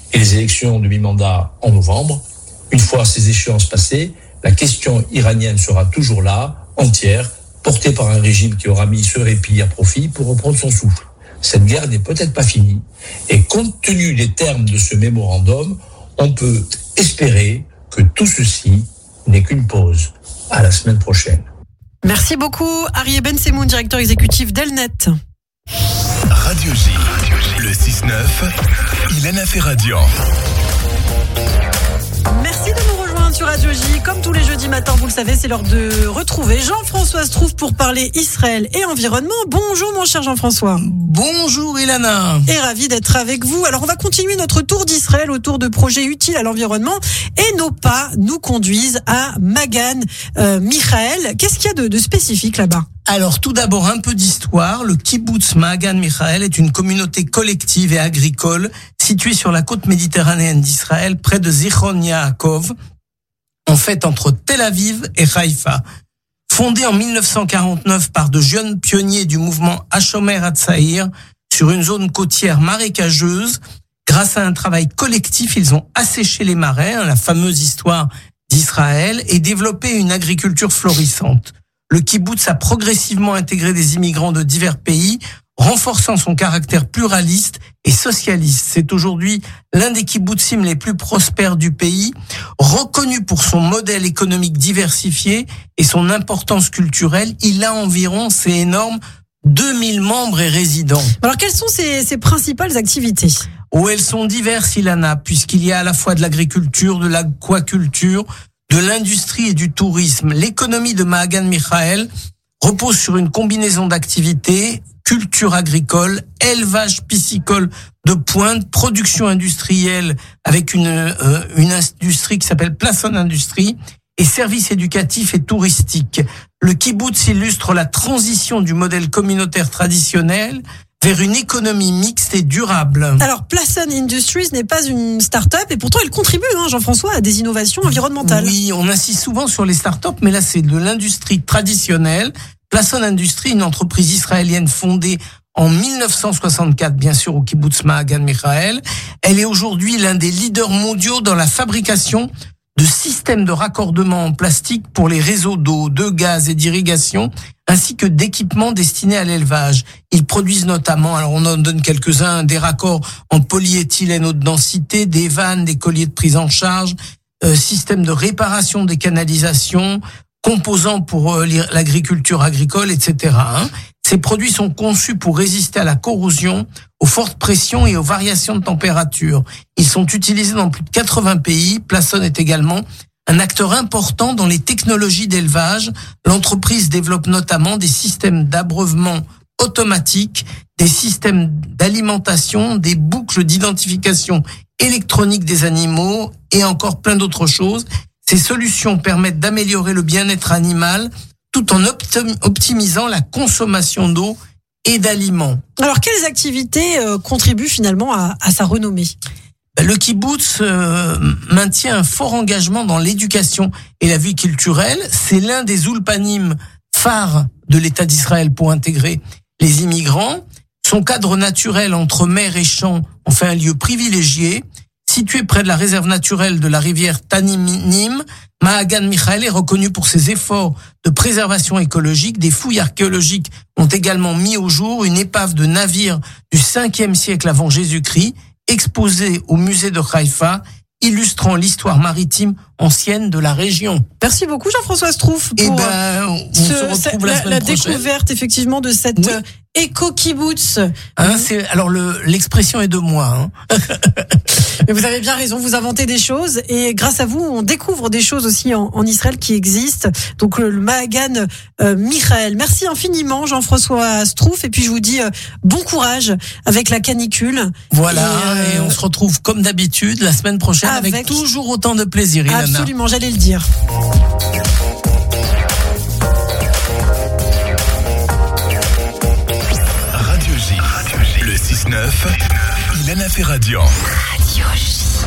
et les élections de mi-mandat en novembre. Une fois ces échéances passées, la question iranienne sera toujours là, entière, portée par un régime qui aura mis ce répit à profit pour reprendre son souffle. Cette guerre n'est peut-être pas finie, et compte tenu des termes de ce mémorandum, on peut espérer que tout ceci n'est qu'une pause. À la semaine prochaine. Merci beaucoup, Arié Ben Semoun, directeur exécutif d'Elnet. Radio J, le 6-9, Ilana Ferradian. Merci de nous rejoindre sur Radio J. Comme tous les jeudis matins, vous le savez, c'est l'heure de retrouver Jean-François Strouf pour parler Israël et environnement. Bonjour mon cher Jean-François. Bonjour Ilana. Et ravi d'être avec vous. Alors on va continuer notre tour d'Israël autour de projets utiles à l'environnement et nos pas nous conduisent à Magan Michael. Qu'est-ce qu'il y a de spécifique là-bas ? Alors tout d'abord un peu d'histoire. Le kibbutz Magan Michael est une communauté collective et agricole située sur la côte méditerranéenne d'Israël, près de Zichron Yaakov, en fait entre Tel Aviv et Haïfa. Fondée en 1949 par de jeunes pionniers du mouvement Hashomer Hatzaïr sur une zone côtière marécageuse, grâce à un travail collectif, ils ont asséché les marais, la fameuse histoire d'Israël, et développé une agriculture florissante. Le kibbutz a progressivement intégré des immigrants de divers pays, renforçant son caractère pluraliste et socialiste. C'est aujourd'hui l'un des kibbutzim les plus prospères du pays, reconnu pour son modèle économique diversifié et son importance culturelle. Il a environ, c'est énorme, 2000 membres et résidents. Alors quelles sont ses principales activités ? Oh, elles sont diverses, Ilana, puisqu'il y a à la fois de l'agriculture, de l'aquaculture, de l'industrie et du tourisme. L'économie de Magan Michael repose sur une combinaison d'activités, culture agricole, élevage piscicole de pointe, production industrielle avec une industrie qui s'appelle Plasson Industrie et services éducatifs et touristiques. Le kibbutz illustre la transition du modèle communautaire traditionnel vers une économie mixte et durable. Alors, Plasson Industries n'est pas une start-up et pourtant elle contribue, Jean-François, à des innovations environnementales. Oui, on insiste souvent sur les start-up, mais là c'est de l'industrie traditionnelle. Plasson Industries, une entreprise israélienne fondée en 1964, bien sûr, au kibbutz Magan Michael. Elle est aujourd'hui l'un des leaders mondiaux dans la fabrication de systèmes de raccordement en plastique pour les réseaux d'eau, de gaz et d'irrigation, ainsi que d'équipements destinés à l'élevage. Ils produisent notamment, alors on en donne quelques-uns, des raccords en polyéthylène haute densité, des vannes, des colliers de prise en charge, systèmes de réparation des canalisations, composants pour l'agriculture agricole, etc. Ces produits sont conçus pour résister à la corrosion, aux fortes pressions et aux variations de température. Ils sont utilisés dans plus de 80 pays. Plasson est également un acteur important dans les technologies d'élevage. L'entreprise développe notamment des systèmes d'abreuvement automatique, des systèmes d'alimentation, des boucles d'identification électronique des animaux et encore plein d'autres choses. Ces solutions permettent d'améliorer le bien-être animal tout en optimisant la consommation d'eau et d'aliments. Alors, quelles activités contribuent finalement à sa renommée ? Le kibbutz maintient un fort engagement dans l'éducation et la vie culturelle. C'est l'un des ulpanim phares de l'État d'Israël pour intégrer les immigrants. Son cadre naturel entre mer et champs en fait un lieu privilégié. Situé près de la réserve naturelle de la rivière Taninim, Magan Michael est reconnu pour ses efforts de préservation écologique. Des fouilles archéologiques ont également mis au jour une épave de navire du 5e siècle avant Jésus-Christ, exposée au musée de Haïfa, illustrant l'histoire maritime ancienne de la région. Merci beaucoup Jean-François Strouf pour on se retrouve la semaine prochaine. Découverte effectivement de cette éco-kibbutz. Alors l'expression est de moi. Mais vous avez bien raison, vous inventez des choses et grâce à vous, on découvre des choses aussi en Israël qui existent. Donc le Magan Michael. Merci infiniment Jean-François Strouf et puis je vous dis bon courage avec la canicule. Voilà, et on se retrouve comme d'habitude la semaine prochaine avec toujours autant de plaisir, Ilana. Absolument, j'allais le dire. Radio J, le 6-9, Ilana Ferradian. Radio J.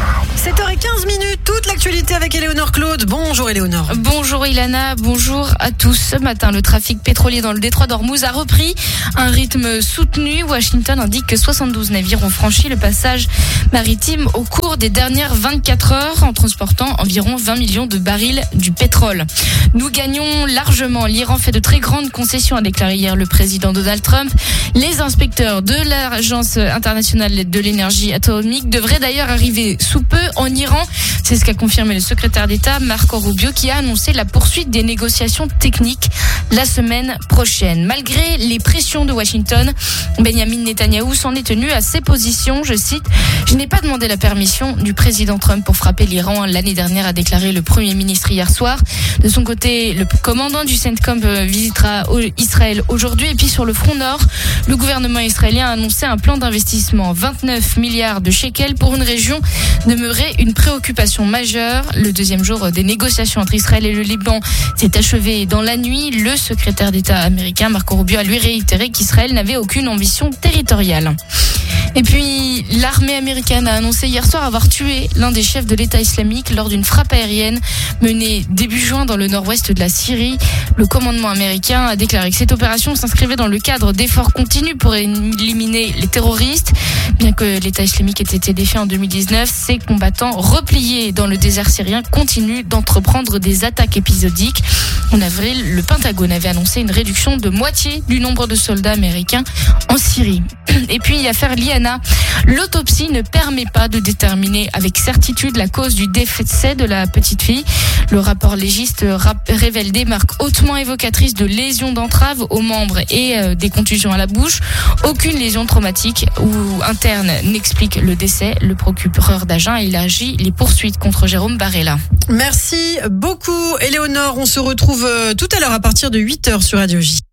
7h15, toute l'actualité avec Éléonore Claude. Bonjour Éléonore. Bonjour Ilana, bonjour à tous. Ce matin, le trafic pétrolier dans le détroit d'Ormuz a repris un rythme soutenu. Washington indique que 72 navires ont franchi le passage maritime au cours des dernières 24 heures en transportant environ 20 millions de barils du pétrole. Nous gagnons largement. L'Iran fait de très grandes concessions, a déclaré hier le président Donald Trump. Les inspecteurs de l'Agence internationale de l'énergie atomique devraient d'ailleurs arriver sous peu en Iran. C'est ce qu'a confirmé le secrétaire d'État Marco Rubio, qui a annoncé la poursuite des négociations techniques la semaine prochaine. Malgré les pressions de Washington, Benjamin Netanyahou s'en est tenu à ses positions. Je cite: « Je n'ai pas demandé la permission du président Trump pour frapper l'Iran l'année dernière », a déclaré le Premier ministre hier soir. De son côté, le commandant du CENTCOM visitera Israël aujourd'hui. Et puis sur le front nord, le gouvernement israélien a annoncé un plan d'investissement, 29 milliards de shekels pour une région demeurait une préoccupation majeure. Le deuxième jour des négociations entre Israël et le Liban s'est achevé dans la nuit. Le secrétaire d'État américain Marco Rubio a lui réitéré qu'Israël n'avait aucune ambition territoriale. Et puis, l'armée américaine a annoncé hier soir avoir tué l'un des chefs de l'État islamique lors d'une frappe aérienne menée début juin dans le nord-ouest de la Syrie. Le commandement américain a déclaré que cette opération s'inscrivait dans le cadre d'efforts continus pour éliminer les terroristes. Bien que l'État islamique ait été défait en 2019, ses combattants repliés dans le désert syrien continuent d'entreprendre des attaques épisodiques. En avril, le Pentagone avait annoncé une réduction de moitié du nombre de soldats américains en Syrie. Et puis, affaire Liana, l'autopsie ne permet pas de déterminer avec certitude la cause du décès de la petite fille. Le rapport légiste révèle des marques hautement évocatrices de lésions d'entrave aux membres et des contusions à la bouche. Aucune lésion traumatique ou interne n'explique le décès. Le procureur d'Agen a élargi les poursuites contre Jérôme Barella. Merci beaucoup Éléonore. On se retrouve tout à l'heure à partir de 8h sur Radio J.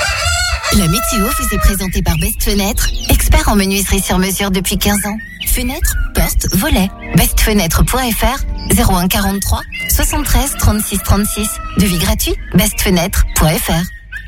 La météo vous est présentée par Best Fenêtre, expert en menuiserie sur mesure depuis 15 ans. Fenêtres, portes, volets. Bestfenêtre.fr 01 43 73 36 36. Devis gratuit. Bestfenêtre.fr.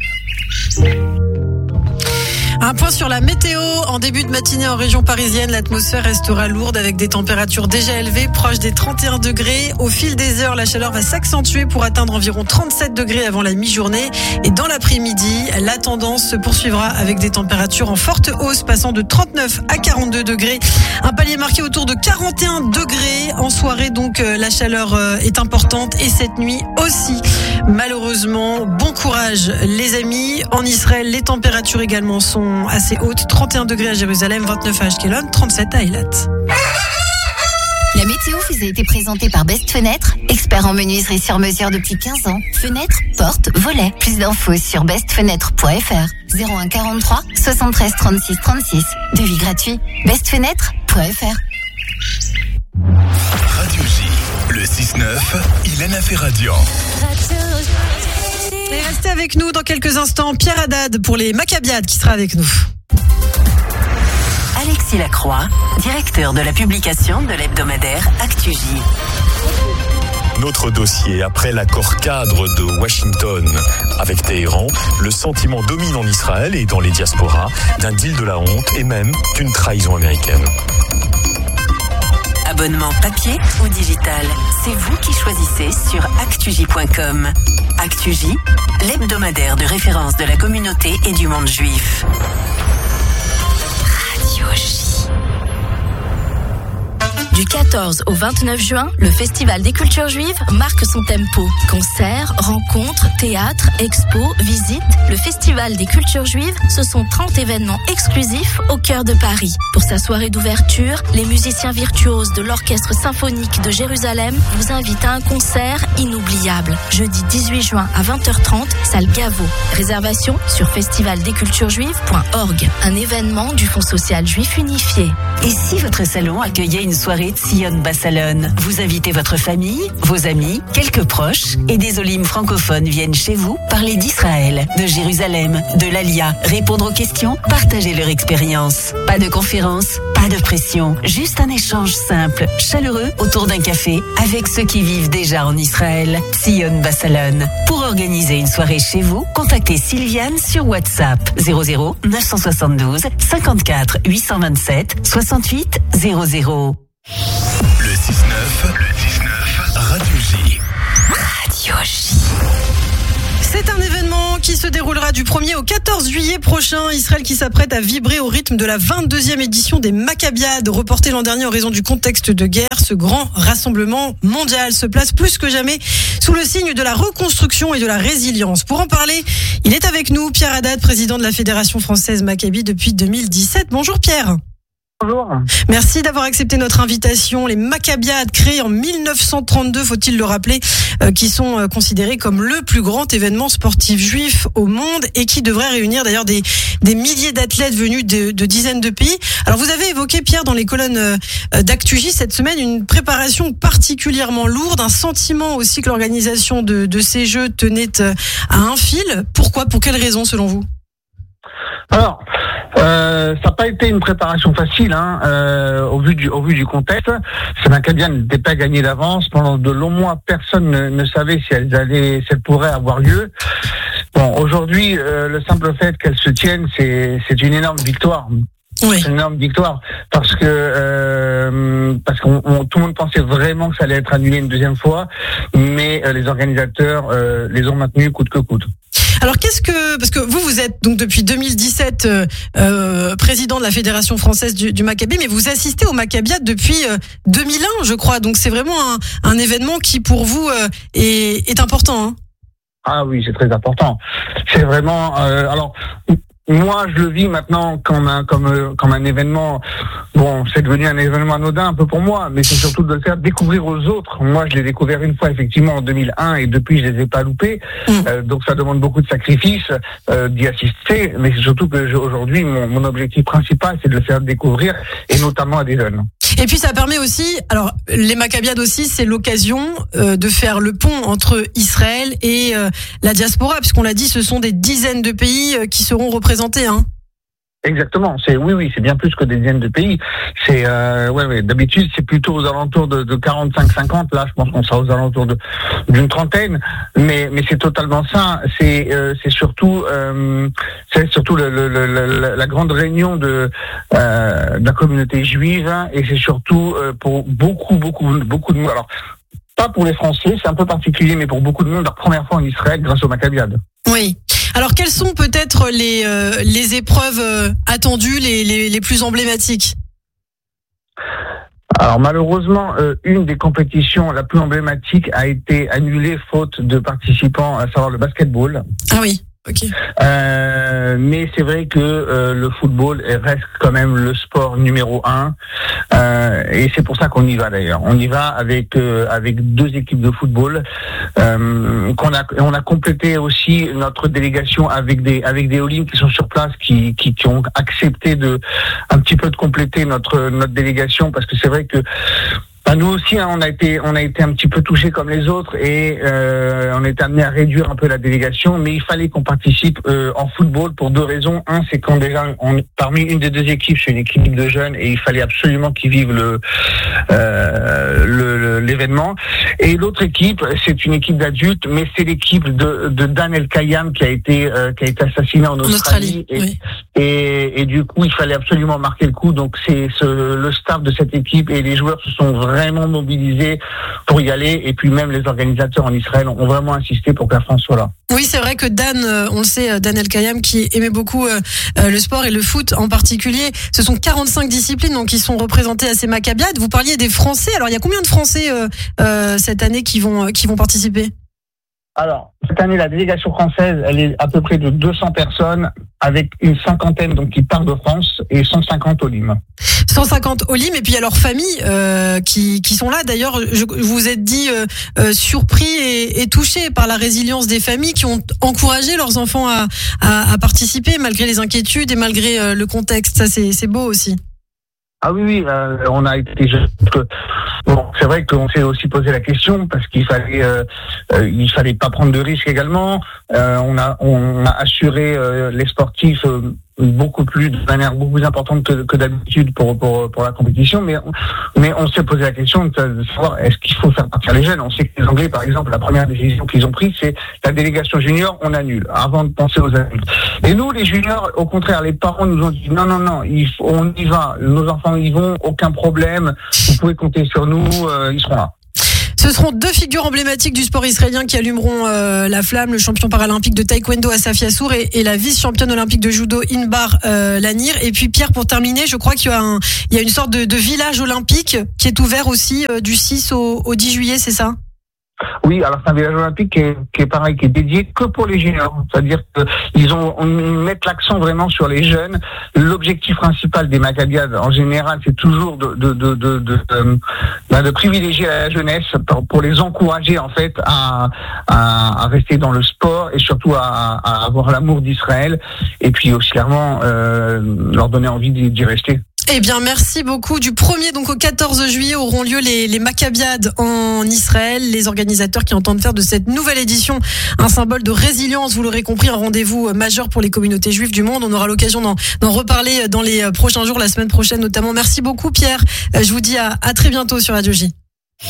Un point sur la météo. En début de matinée en région parisienne, l'atmosphère restera lourde avec des températures déjà élevées, proches des 31 degrés. Au fil des heures, la chaleur va s'accentuer pour atteindre environ 37 degrés avant la mi-journée. Et dans l'après-midi, la tendance se poursuivra avec des températures en forte hausse, passant de 39 à 42 degrés. Un palier marqué autour de 41 degrés. En soirée, donc, la chaleur est importante et cette nuit aussi. Malheureusement, bon courage les amis. En Israël, les températures également sont assez hautes. 31 degrés à Jérusalem, 29 à Ashkelon, 37 à Eilat. La météo vous a été présentée par Best Fenêtre, expert en menuiserie sur mesure depuis 15 ans. Fenêtres, portes, volets. Plus d'infos sur bestfenêtre.fr. 01 43 73 36 36. Devis gratuit. bestfenêtre.fr. Radio J, le 6-9, Ilana Ferradian. Et restez avec nous dans quelques instants. Pierre Haddad pour les Maccabiades qui sera avec nous. Alexis Lacroix, directeur de la publication de l'hebdomadaire Actu-J. Notre dossier, après l'accord cadre de Washington avec Téhéran, le sentiment domine en Israël et dans les diasporas d'un deal de la honte et même d'une trahison américaine. Abonnement papier ou digital, c'est vous qui choisissez sur actuj.com. Actu-J, l'hebdomadaire de référence de la communauté et du monde juif. Radio J. Du 14 au 29 juin, le Festival des cultures juives marque son tempo. Concerts, rencontres, théâtres, expos, visites. Le Festival des cultures juives, ce sont 30 événements exclusifs au cœur de Paris. Pour sa soirée d'ouverture, les musiciens virtuoses de l'Orchestre symphonique de Jérusalem vous invitent à un concert inoubliable. Jeudi 18 juin à 20h30, salle Gaveau. Réservation sur festivaldesculturesjuives.org. Un événement du Fonds social juif unifié. Et si votre salon accueillait une soirée de Sion Bassalon, vous invitez votre famille, vos amis, quelques proches et des olim francophones viennent chez vous parler d'Israël, de Jérusalem, de l'Alia, répondre aux questions, partager leur expérience. Pas de conférence, pas de pression, juste un échange simple, chaleureux autour d'un café avec ceux qui vivent déjà en Israël. Sion Bassalon. Pour organiser une soirée chez vous, contactez Sylviane sur WhatsApp 00 972 54 827 68 00. Le 6-9 J. Radio J. C'est un événement qui se déroulera du 1er au 14 juillet prochain. Israël qui s'apprête à vibrer au rythme de la 22e édition des Maccabiades, reportée l'an dernier en raison du contexte de guerre. Ce grand rassemblement mondial se place plus que jamais sous le signe de la reconstruction et de la résilience. Pour en parler, il est avec nous, Pierre Haddad, président de la Fédération française Maccabi depuis 2017. Bonjour Pierre. Bonjour. Merci d'avoir accepté notre invitation. Les Maccabiades, créées en 1932, faut-il le rappeler, qui sont considérés comme le plus grand événement sportif juif au monde et qui devrait réunir d'ailleurs des milliers d'athlètes venus de dizaines de pays. Alors vous avez évoqué, Pierre, dans les colonnes d'Actu-J cette semaine, une préparation particulièrement lourde, un sentiment aussi que l'organisation de ces Jeux tenait à un fil. Pourquoi ? Pour quelles raisons, selon vous ? Alors, ça n'a pas été une préparation facile, au vu du contexte. Ces Maccabiades n'étaient pas gagnées d'avance. Pendant de longs mois, personne ne savait si elles pourraient avoir lieu. Bon, aujourd'hui, le simple fait qu'elles se tiennent, c'est une énorme victoire. Oui. C'est une énorme victoire parce que tout le monde pensait vraiment que ça allait être annulé une deuxième fois, mais les organisateurs les ont maintenus coûte que coûte. Alors parce que vous êtes donc depuis 2017 président de la Fédération française du Maccabi, mais vous assistez au Maccabiades depuis 2001, je crois. Donc c'est vraiment un événement qui pour vous est important. Hein. Ah oui, c'est très important. C'est vraiment alors. Moi, je le vis maintenant comme un événement. Bon, c'est devenu un événement anodin un peu pour moi, mais c'est surtout de le faire découvrir aux autres. Moi, je l'ai découvert une fois effectivement en 2001 et depuis, je les ai pas loupés. Donc, ça demande beaucoup de sacrifices d'y assister, mais c'est surtout que aujourd'hui, mon objectif principal, c'est de le faire découvrir et notamment à des jeunes. Et puis ça permet aussi, alors les Maccabiades aussi, c'est l'occasion de faire le pont entre Israël et la diaspora, puisqu'on l'a dit, ce sont des dizaines de pays qui seront représentés. Hein. Exactement, c'est bien plus que des dizaines de pays. C'est d'habitude c'est plutôt aux alentours de 45-50. Là, je pense qu'on sera aux alentours d'une trentaine. Mais c'est totalement ça. C'est surtout la grande réunion de la communauté juive, hein, et c'est surtout pour beaucoup de monde. Alors pas pour les Français, c'est un peu particulier, mais pour beaucoup de monde, leur première fois en Israël grâce aux Maccabiades. Oui. Alors, quelles sont peut-être les épreuves attendues, les plus emblématiques ? Alors malheureusement, une des compétitions la plus emblématique a été annulée faute de participants, à savoir le basketball. Ah oui. Okay. Mais c'est vrai que le football reste quand même le sport numéro 1, et c'est pour ça qu'on y va d'ailleurs. On y va avec 2 équipes de football. On a complété aussi notre délégation avec des Olim qui sont sur place, qui ont accepté un petit peu de compléter notre délégation, parce que c'est vrai que nous aussi, on a été un petit peu touchés comme les autres, et on est amené à réduire un peu la délégation, mais il fallait qu'on participe en football pour 2 raisons. Un, c'est quand déjà parmi une des 2 équipes, c'est une équipe de jeunes, et il fallait absolument qu'ils vivent l'événement. Et l'autre équipe, c'est une équipe d'adultes, mais c'est l'équipe de Dan El-Kayam qui a été assassiné en Australie. Et du coup, il fallait absolument marquer le coup. Donc le staff de cette équipe et les joueurs se sont vraiment mobilisés pour y aller, et puis même les organisateurs en Israël ont vraiment insisté pour que la France soit là. Oui, c'est vrai que Dan, on le sait, Dan El-Kayam, qui aimait beaucoup le sport et le foot en particulier. Ce sont 45 disciplines donc qui sont représentées à ces Maccabiades. Vous parliez des Français. Alors, il y a combien de Français cette année qui vont participer ? Alors, cette année, la délégation française, elle est à peu près de 200 personnes, avec une cinquantaine donc qui part de France et 150 Olim. 150 Olim, et puis il y a leurs familles qui sont là. D'ailleurs, vous vous êtes dit surpris et touchés par la résilience des familles qui ont encouragé leurs enfants à participer malgré les inquiétudes et malgré le contexte. Ça, c'est beau aussi. Ah oui, on a été. Bon, c'est vrai qu'on s'est aussi posé la question parce qu'il fallait pas prendre de risques également. On a assuré les sportifs de manière beaucoup plus importante que d'habitude pour la compétition, mais on s'est posé la question de savoir est-ce qu'il faut faire partir les jeunes. On sait que les Anglais, par exemple, la première décision qu'ils ont prise, c'est la délégation junior, on annule avant de penser aux adultes. Et nous, les juniors, au contraire, les parents nous ont dit non, on y va, nos enfants y vont, aucun problème, vous pouvez compter sur nous, ils seront là. Ce Ce seront 2 figures emblématiques du sport israélien qui allumeront la flamme, le champion paralympique de taekwondo Assaf Yassour et la vice-championne olympique de judo Inbar Lanir. Et puis Pierre, pour terminer, je crois qu'il y a une sorte de village olympique qui est ouvert aussi du 6 au 10 juillet, c'est ça ? Oui, alors c'est un village olympique qui est pareil, qui est dédié que pour les juniors. C'est-à-dire qu'ils mettent l'accent vraiment sur les jeunes. L'objectif principal des Maccabiades, en général, c'est toujours de privilégier la jeunesse pour les encourager, en fait, à rester dans le sport et surtout à avoir l'amour d'Israël. Et puis aussi, clairement, leur donner envie d'y rester. Eh bien, merci beaucoup. Du 1er donc au 14 juillet auront lieu les Maccabiades en Israël. Les organisateurs qui entendent faire de cette nouvelle édition un symbole de résilience, vous l'aurez compris, un rendez-vous majeur pour les communautés juives du monde. On aura l'occasion d'en reparler dans les prochains jours, la semaine prochaine notamment. Merci beaucoup Pierre. Je vous dis à très bientôt sur Radio J.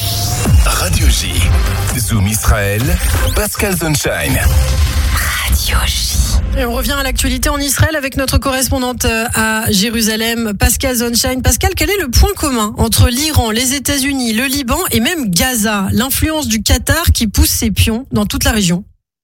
Radio J. Zoom Israël. Pascal Sunshine. Radio J. Et on revient à l'actualité en Israël avec notre correspondante à Jérusalem, Pascal Sunshine. Pascal, quel est le point commun entre l'Iran, les États-Unis, le Liban et même Gaza? L'influence du Qatar qui pousse ses pions dans toute la région.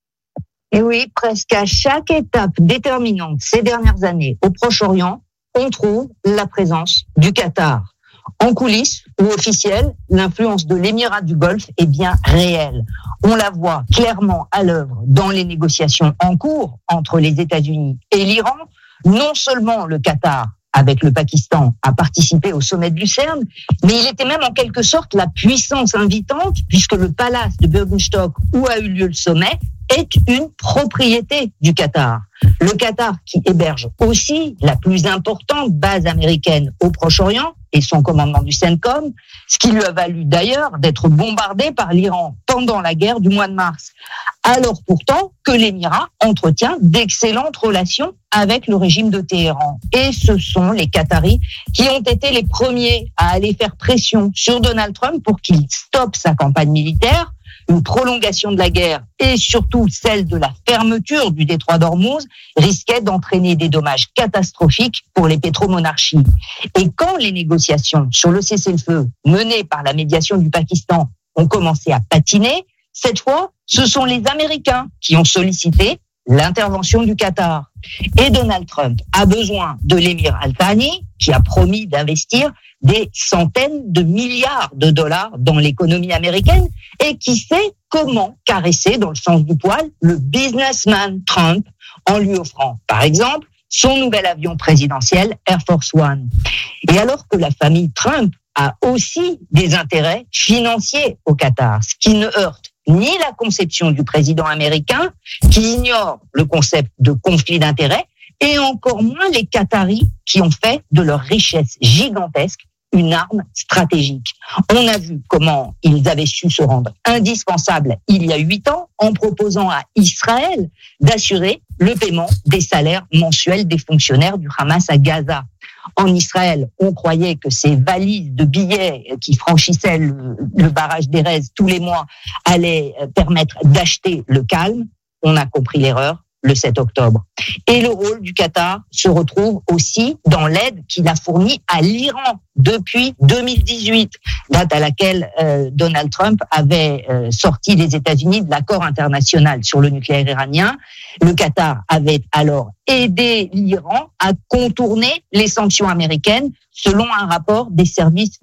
Et oui, presque à chaque étape déterminante ces dernières années au Proche-Orient, on trouve la présence du Qatar. En coulisses ou officielle, l'influence de l'Émirat du Golfe est bien réelle. On la voit clairement à l'œuvre dans les négociations en cours entre les États-Unis et l'Iran. Non seulement le Qatar, avec le Pakistan, a participé au sommet de Lucerne, mais il était même en quelque sorte la puissance invitante, puisque le palace de Bürgenstock, où a eu lieu le sommet, est une propriété du Qatar. Le Qatar qui héberge aussi la plus importante base américaine au Proche-Orient et son commandement du CENTCOM, ce qui lui a valu d'ailleurs d'être bombardé par l'Iran pendant la guerre du mois de mars. Alors pourtant que l'Émirat entretient d'excellentes relations avec le régime de Téhéran. Et ce sont les Qataris qui ont été les premiers à aller faire pression sur Donald Trump pour qu'il stoppe sa campagne militaire. Une prolongation de la guerre et surtout celle de la fermeture du détroit d'Ormuz risquait d'entraîner des dommages catastrophiques pour les pétromonarchies. Et quand les négociations sur le cessez-le-feu menées par la médiation du Pakistan ont commencé à patiner, cette fois, ce sont les Américains qui ont sollicité l'intervention du Qatar. Et Donald Trump a besoin de l'émir Al Thani, qui a promis d'investir des centaines de milliards de dollars dans l'économie américaine et qui sait comment caresser, dans le sens du poil, le businessman Trump en lui offrant, par exemple, son nouvel avion présidentiel Air Force One. Et alors que la famille Trump a aussi des intérêts financiers au Qatar, ce qui ne heurte ni la conception du président américain, qui ignore le concept de conflit d'intérêts, et encore moins les Qataris qui ont fait de leur richesse gigantesque une arme stratégique. On a vu comment ils avaient su se rendre indispensables il y a 8 ans en proposant à Israël d'assurer le paiement des salaires mensuels des fonctionnaires du Hamas à Gaza. En Israël, on croyait que ces valises de billets qui franchissaient le barrage d'Erez tous les mois allaient permettre d'acheter le calme. On a compris l'erreur le 7 octobre. Et le rôle du Qatar se retrouve aussi dans l'aide qu'il a fournie à l'Iran depuis 2018, date à laquelle Donald Trump avait sorti les États-Unis de l'accord international sur le nucléaire iranien. Le Qatar avait alors aidé l'Iran à contourner les sanctions américaines selon un rapport d'un service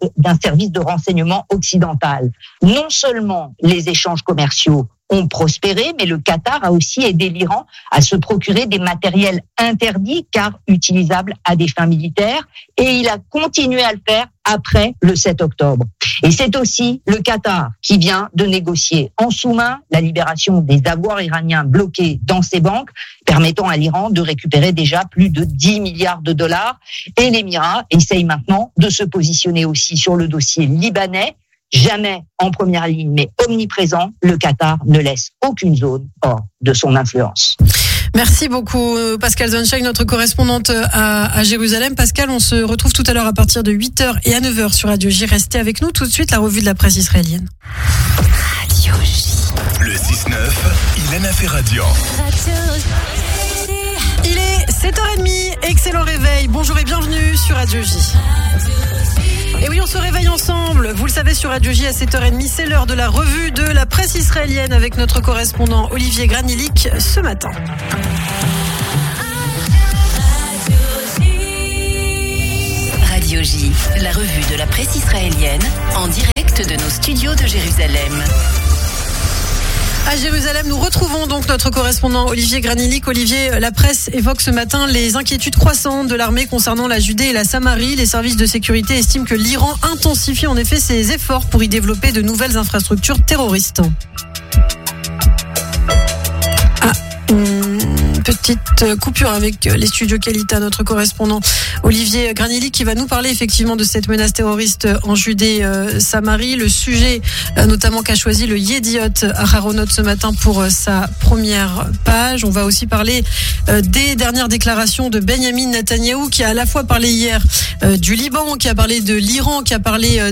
de renseignement occidental. Non seulement les échanges commerciaux ont prospéré, mais le Qatar a aussi aidé l'Iran à se procurer des matériels interdits car utilisables à des fins militaires, et il a continué à le faire après le 7 octobre. Et c'est aussi le Qatar qui vient de négocier en sous-main la libération des avoirs iraniens bloqués dans ses banques, permettant à l'Iran de récupérer déjà plus de 10 milliards de dollars. Et l'Émirat essaye maintenant de se positionner aussi sur le dossier libanais. Jamais en première ligne, mais omniprésent, le Qatar ne laisse aucune zone hors de son influence. Merci beaucoup Pascal Sunshine, notre correspondante à Jérusalem. Pascal, on se retrouve tout à l'heure à partir de 8h et à 9h sur Radio J. Restez avec nous. Tout de suite, la revue de la presse israélienne. Radio J. Le 6-9, Ilana Ferradian. Il est 7h30, excellent réveil. Bonjour et bienvenue sur Radio J. Et oui, on se réveille ensemble. Vous le savez, retrouvez sur Radio J à 7h30. C'est l'heure de la revue de la presse israélienne avec notre correspondant Olivier Granilic ce matin. Radio J, la revue de la presse israélienne, en direct de nos studios de Jérusalem. À Jérusalem, nous retrouvons donc notre correspondant Olivier Granilic. Olivier, la presse évoque ce matin les inquiétudes croissantes de l'armée concernant la Judée et la Samarie. Les services de sécurité estiment que l'Iran intensifie en effet ses efforts pour y développer de nouvelles infrastructures terroristes. Petite coupure avec les studios Qualita, notre correspondant Olivier Granilic qui va nous parler effectivement de cette menace terroriste en Judée Samarie. Le sujet notamment qu'a choisi le Yediot Aharonot ce matin pour sa première page. On va aussi parler des dernières déclarations de Benjamin Netanyahou qui a à la fois parlé hier du Liban, qui a parlé de l'Iran, qui a parlé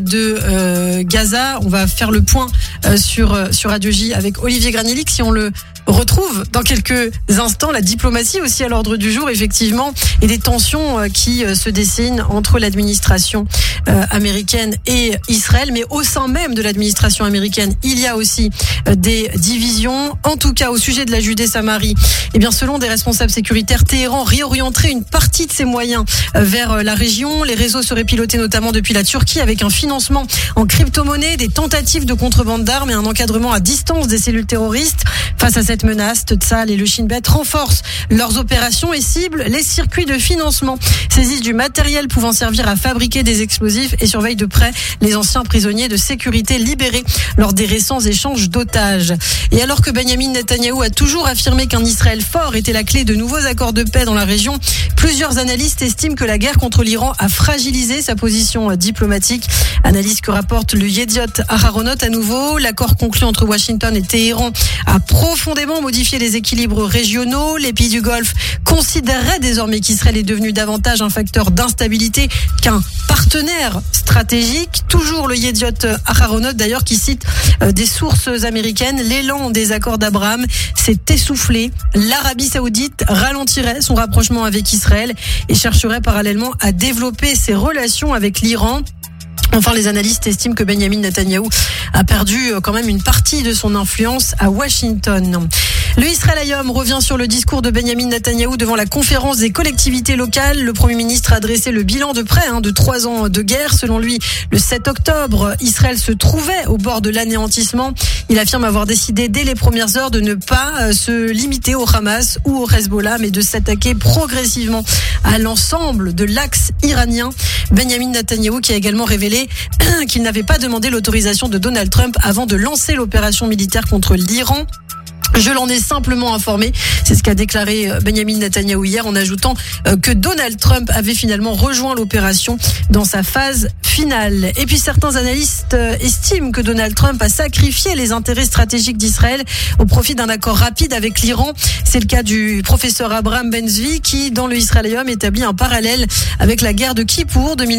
de Gaza. On va faire le point sur Radio J avec Olivier Granilic. Si on le retrouve dans quelques instants, la diplomatie aussi à l'ordre du jour effectivement, et des tensions qui se dessinent entre l'administration américaine et Israël, mais au sein même de l'administration américaine il y a aussi des divisions. En tout cas au sujet de la Judée-Samarie, eh bien selon des responsables sécuritaires, Téhéran réorienterait une partie de ses moyens vers la région. Les réseaux seraient pilotés notamment depuis la Turquie avec un financement en crypto-monnaie, des tentatives de contrebande d'armes et un encadrement à distance des cellules terroristes. Face à cette menace, Tzahal et le Shin Bet renforcent leurs opérations et ciblent les circuits de financement, saisissent du matériel pouvant servir à fabriquer des explosifs et surveillent de près les anciens prisonniers de sécurité libérés lors des récents échanges d'otages. Et alors que Benjamin Netanyahou a toujours affirmé qu'un Israël fort était la clé de nouveaux accords de paix dans la région, plusieurs analystes estiment que la guerre contre l'Iran a fragilisé sa position diplomatique. Analyse que rapporte le Yediot Aharonot à nouveau. L'accord conclu entre Washington et Téhéran a profondément modifié les équilibres régionaux. Les pays du Golfe considéreraient désormais qu'Israël est devenu davantage un facteur d'instabilité qu'un partenaire stratégique. Toujours le Yediot Aharonot d'ailleurs qui cite des sources américaines. L'élan des accords d'Abraham s'est essoufflé. L'Arabie Saoudite ralentirait son rapprochement avec Israël et chercherait parallèlement à développer ses relations avec l'Iran. Enfin, les analystes estiment que Benjamin Netanyahou a perdu quand même une partie de son influence à Washington. Le Israël Hayom revient sur le discours de Benjamin Netanyahou devant la conférence des collectivités locales. Le Premier ministre a dressé le bilan de près de 3 ans de guerre. Selon lui, le 7 octobre, Israël se trouvait au bord de l'anéantissement. Il affirme avoir décidé dès les premières heures de ne pas se limiter au Hamas ou au Hezbollah, mais de s'attaquer progressivement à l'ensemble de l'axe iranien. Benjamin Netanyahou qui a également révélé qu'il n'avait pas demandé l'autorisation de Donald Trump avant de lancer l'opération militaire contre l'Iran. Je l'en ai simplement informé. C'est ce qu'a déclaré Benjamin Netanyahou hier en ajoutant que Donald Trump avait finalement rejoint l'opération dans sa phase finale. Et puis certains analystes estiment que Donald Trump a sacrifié les intérêts stratégiques d'Israël au profit d'un accord rapide avec l'Iran. C'est le cas du professeur Abraham Ben-Zvi qui, dans le Israël Hayom, établit un parallèle avec la guerre de Kippour de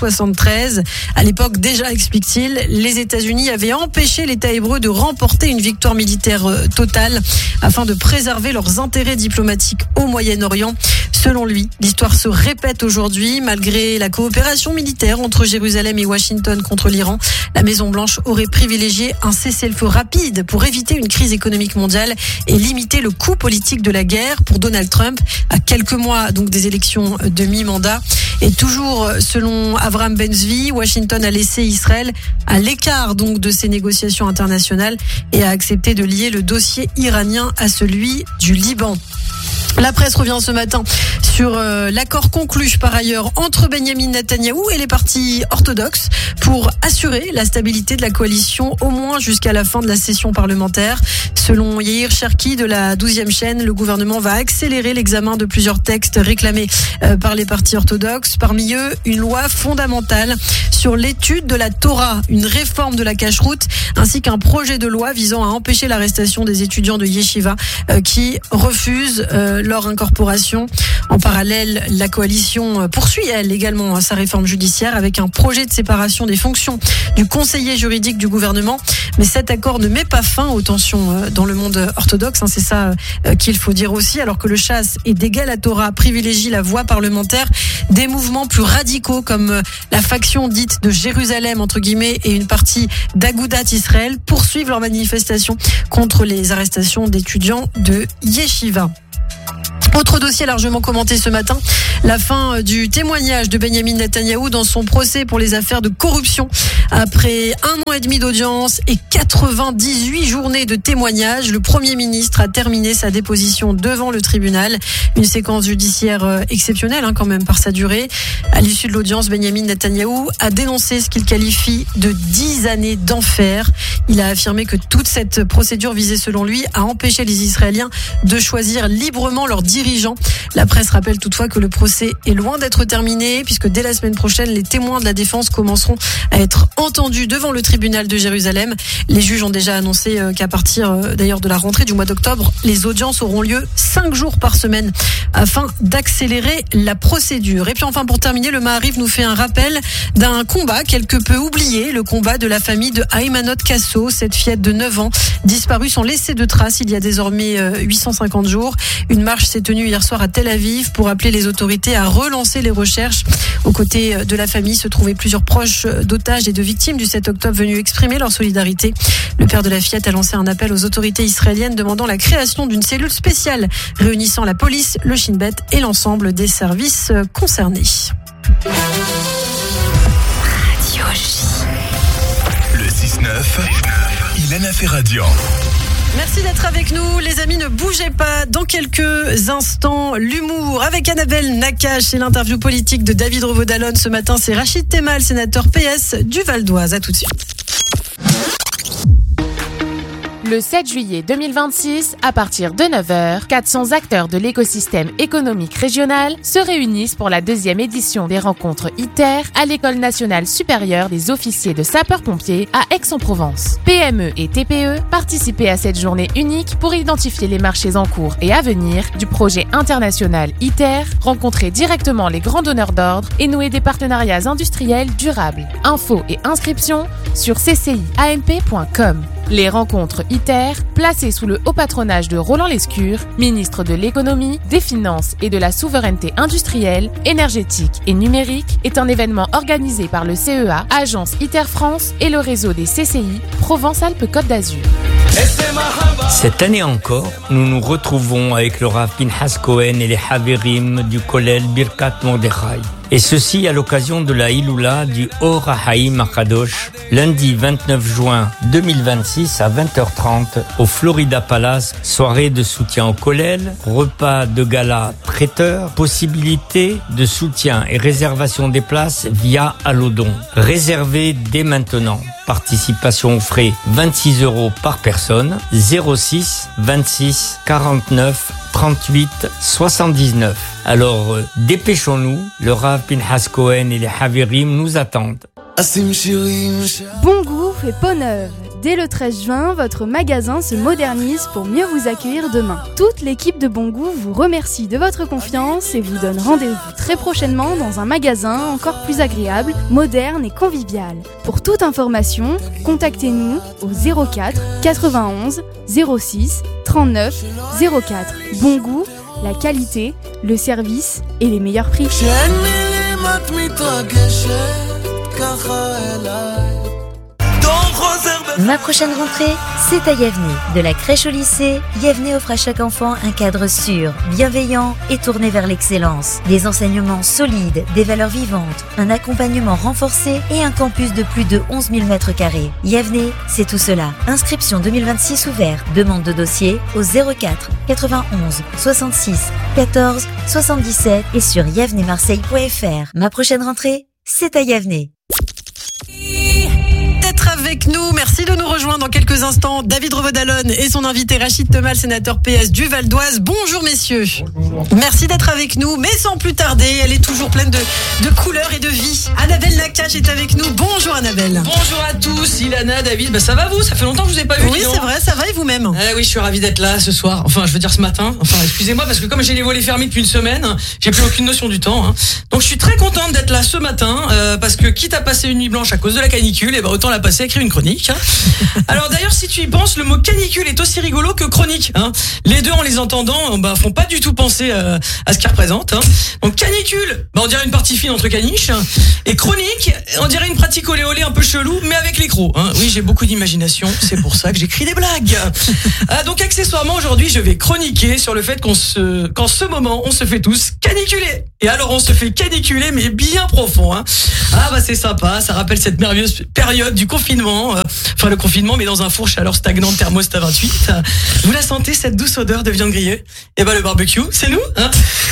1973. À l'époque, déjà, explique-t-il, les États-Unis avaient empêché l'État hébreu de remporter une victoire militaire totale afin de préserver leurs intérêts diplomatiques au Moyen-Orient. Selon lui, l'histoire se répète aujourd'hui. Malgré la coopération militaire entre Jérusalem et Washington contre l'Iran, la Maison-Blanche aurait privilégié un cessez-le-feu rapide pour éviter une crise économique mondiale et limiter le coût politique de la guerre. Pour Donald Trump, à quelques mois donc des élections de mi-mandat. Et toujours selon Avraham Ben-Zvi, Washington a laissé Israël à l'écart donc de ces négociations internationales et a accepté de lier le dossier iranien à celui du Liban. La presse revient ce matin sur l'accord conclu par ailleurs entre Benjamin Netanyahou et les partis orthodoxes pour assurer la stabilité de la coalition au moins jusqu'à la fin de la session parlementaire. Selon Yair Cherki de la 12e chaîne, le gouvernement va accélérer l'examen de plusieurs textes réclamés par les partis orthodoxes. Parmi eux, une loi fondamentale sur l'étude de la Torah, une réforme de la cacheroute, ainsi qu'un projet de loi visant à empêcher l'arrestation des étudiants de Yeshiva qui refusent leur incorporation. En parallèle, la coalition poursuit, elle également, sa réforme judiciaire avec un projet de séparation des fonctions du conseiller juridique du gouvernement. Mais cet accord ne met pas fin aux tensions dans le monde orthodoxe. C'est ça qu'il faut dire aussi. Alors que le Chass et d'égal à Torah privilégient la voie parlementaire, des mouvements plus radicaux comme la faction dite de Jérusalem, entre guillemets, et une partie d'Agudat Israël poursuivent leurs manifestations contre les arrestations d'étudiants de Yeshiva. Autre dossier largement commenté ce matin, la fin du témoignage de Benjamin Netanyahou dans son procès pour les affaires de corruption. Après 1 an et demi d'audience et 98 journées de témoignage, le Premier ministre a terminé sa déposition devant le tribunal. Une séquence judiciaire exceptionnelle quand même par sa durée. À l'issue de l'audience, Benjamin Netanyahou a dénoncé ce qu'il qualifie de 10 années d'enfer. Il a affirmé que toute cette procédure visait selon lui à empêcher les Israéliens de choisir librement leurs dirigeants. La presse rappelle toutefois que le procès est loin d'être terminé puisque dès la semaine prochaine, les témoins de la défense commenceront à être entendus devant le tribunal de Jérusalem. Les juges ont déjà annoncé qu'à partir d'ailleurs de la rentrée du mois d'octobre, les audiences auront lieu 5 jours par semaine afin d'accélérer la procédure. Et puis enfin, pour terminer, le Maariv nous fait un rappel d'un combat quelque peu oublié, le combat de la famille de Aymanot Kasso, cette fillette de 9 ans disparue sans laisser de traces il y a désormais 850 jours. Une marche s'est tenue hier soir à Tel Aviv pour appeler les autorités à relancer les recherches. Aux côtés de la famille se trouvaient plusieurs proches d'otages et de victimes du 7 octobre venus exprimer leur solidarité. Le père de la fillette a lancé un appel aux autorités israéliennes demandant la création d'une cellule spéciale réunissant la police, le Shin Bet et l'ensemble des services concernés. Radio J. Le 6-9, Ilana Ferradian. Merci d'être avec nous, les amis, ne bougez pas. Dans quelques instants, l'humour avec Annabelle Nakache et l'interview politique de David Revaud-Dallon. Ce matin, c'est Rachid Temal, sénateur PS du Val d'Oise. À tout de suite. Le 7 juillet 2026, à partir de 9h, 400 acteurs de l'écosystème économique régional se réunissent pour la 2e édition des rencontres ITER à l'École nationale supérieure des officiers de sapeurs-pompiers à Aix-en-Provence. PME et TPE participent à cette journée unique pour identifier les marchés en cours et à venir du projet international ITER, rencontrer directement les grands donneurs d'ordre et nouer des partenariats industriels durables. Infos et inscriptions sur cciamp.com. Les rencontres ITER, placées sous le haut patronage de Roland Lescure, ministre de l'économie, des finances et de la souveraineté industrielle, énergétique et numérique, est un événement organisé par le CEA, Agence ITER France et le réseau des CCI, Provence-Alpes-Côte d'Azur. Cette année encore, nous nous retrouvons avec le Rav Pinhas Cohen et les Haverim du Kollel Birkat Mordechai. Et ceci à l'occasion de la Hiloula du Or HaHaim HaKadosh, lundi 29 juin 2026 à 20h30 au Florida Palace, soirée de soutien au Kollel, repas de gala traiteur, possibilité de soutien et réservation des places via Allodon. Réservez dès maintenant. Participation aux frais 26 € par personne, 06 26 49 38 79. Alors dépêchons-nous, le Rav Pinhas Cohen et les Haverim nous attendent. Bon goût fait peau neuve. Dès le 13 juin, votre magasin se modernise pour mieux vous accueillir demain. Toute l'équipe de Bon Goût vous remercie de votre confiance et vous donne rendez-vous très prochainement dans un magasin encore plus agréable, moderne et convivial. Pour toute information, contactez-nous au 04 91 06 39 04. Bon Goût, la qualité, le service et les meilleurs prix. Ma prochaine rentrée, c'est à Yavne. De la crèche au lycée, Yavne offre à chaque enfant un cadre sûr, bienveillant et tourné vers l'excellence. Des enseignements solides, des valeurs vivantes, un accompagnement renforcé et un campus de plus de 11 000 m². Yavne, c'est tout cela. Inscription 2026 ouverte. Demande de dossier au 04 91 66 14 77 et sur yavnemarseille.fr. Ma prochaine rentrée, c'est à Yavne. d'être avec nous. Merci de nous rejoindre dans quelques instants. David Revaud-Dallon et son invité Rachid Temal, sénateur PS du Val d'Oise. Bonjour messieurs. Bonjour. Merci d'être avec nous. Mais sans plus tarder, elle est toujours pleine de couleurs et de vie. Annabelle Nakache est avec nous. Bonjour Annabelle. Bonjour à tous. Ilana, David, ça va vous? Ça fait longtemps que je vous ai pas vu. Oui, c'est vrai, ça va et vous-même? Oui, je suis ravi d'être là ce soir. Enfin, je veux dire ce matin. Enfin, excusez-moi parce que comme j'ai les volets fermés depuis une semaine, j'ai plus aucune notion du temps. Hein. Donc je suis très contente d'être là ce matin parce que quitte à passer une nuit blanche à cause de la canicule, et ben autant la passer à écrire une chronique. Hein. Alors d'ailleurs, si tu y penses, le mot canicule est aussi rigolo que chronique. Hein. Les deux, en les entendant, font pas du tout penser à ce qu'ils représentent. Hein. Donc canicule, on dirait une partie fine entre caniche, et chronique, on dirait une pratique olé olé un peu chelou, mais avec les crocs. Hein. Oui, j'ai beaucoup d'imagination, c'est pour ça que j'écris des blagues. Donc accessoirement aujourd'hui, je vais chroniquer sur le fait qu'en ce moment, on se fait tous caniculer. Et alors on se fait caniculer, mais bien profond. Hein. C'est sympa, ça rappelle cette merveilleuse période du confinement. Enfin le confinement, mais dans un four chaleur stagnante thermostat 28. Vous la sentez, cette douce odeur de viande grillée? Et le barbecue, c'est nous. Hein.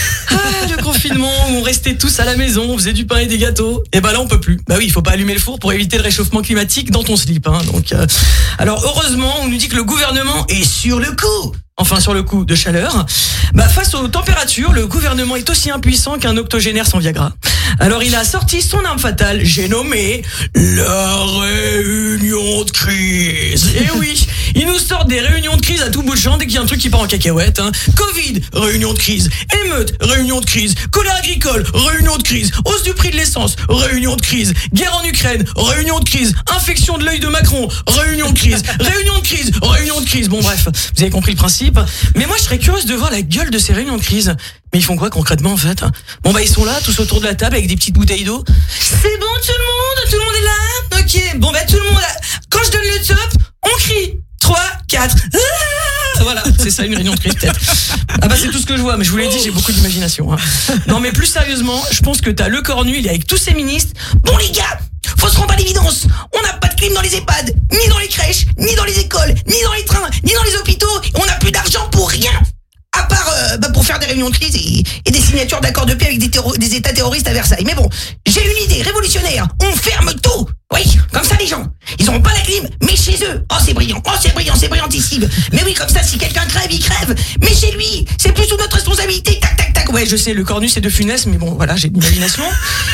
Le confinement où on restait tous à la maison, on faisait du pain et des gâteaux. Et là on peut plus. Oui, il faut pas allumer le four pour éviter le réchauffement climatique dans ton slip. Hein. Donc, alors heureusement, on nous dit que le gouvernement est sur le coup. Enfin, sur le coup de chaleur. Face aux températures, le gouvernement est aussi impuissant qu'un octogénaire sans Viagra. Alors, il a sorti son arme fatale, j'ai nommé la réunion de crise. Et oui, il nous sort des réunions de crise à tout bout de champ dès qu'il y a un truc qui part en cacahuète. Hein. Covid, réunion de crise. Émeute, réunion de crise. Colère agricole, réunion de crise. Hausse du prix de l'essence, réunion de crise. Guerre en Ukraine, réunion de crise. Infection de l'œil de Macron, réunion de crise. Réunion de crise, réunion de crise. Bon bref, vous avez compris le principe. Mais moi je serais curieuse de voir la gueule de ces réunions de crise. Mais ils font quoi concrètement en fait? Ils sont là tous autour de la table avec des petites bouteilles d'eau. C'est bon tout le monde est là? Ok, tout le monde quand je donne le top, on crie 3, 4 Voilà, c'est ça une réunion de crise peut-être. C'est tout ce que je vois, mais je vous l'ai dit, j'ai beaucoup d'imagination. Hein. Non mais plus sérieusement, je pense que t'as le cornu, il est avec tous ses ministres. Bon les gars, faut se rendre à l'évidence. On n'a pas de clim dans les EHPAD, ni dans les crèches, ni dans les écoles, ni dans les trains, ni dans les hôpitaux. On n'a plus d'argent pour rien. À part pour faire des réunions de crise et des signatures d'accords de paix avec des États terroristes à Versailles. Mais bon, j'ai une idée révolutionnaire. On ferme tout. Oui, comme ça les gens, ils n'auront pas la clim, mais chez eux. Oh c'est brillant, c'est brillantissime. Mais oui, comme ça si quelqu'un crève, il crève. Mais chez lui, c'est plus sous notre responsabilité. Tac, tac, tac. Ouais, je sais, le cornu c'est de Funès, mais bon, voilà, j'ai de l'imagination.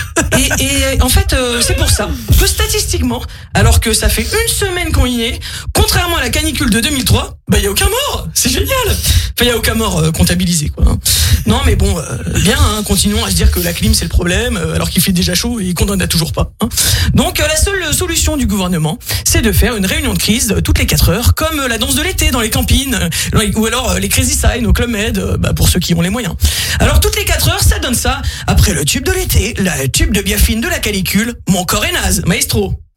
Et en fait, c'est pour ça que statistiquement, alors que ça fait une semaine qu'on y est, contrairement à la canicule de 2003, il y a aucun mort. C'est génial. Enfin, il y a aucun mort comptabilisé, quoi. Hein. Non, mais bon, bien, hein, continuons à se dire que la clim c'est le problème, alors qu'il fait déjà chaud et qu'on n'en a toujours pas. Hein. Donc la seule solution du gouvernement, c'est de faire une réunion de crise toutes les 4 heures, comme la danse de l'été dans les campines, ou alors les Crazy Sign au Club Med, pour ceux qui ont les moyens. Alors toutes les 4 heures, ça donne ça. Après le tube de l'été, la tube de biafine de la canicule, mon corps est naze, maestro.